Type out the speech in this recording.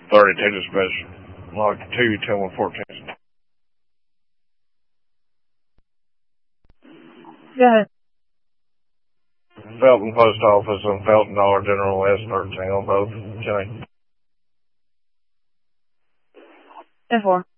30, take dispatch. Log 2, 10-114. Go ahead. Felton Post Office and Felton Dollar General S13 on both. 10. 10-4.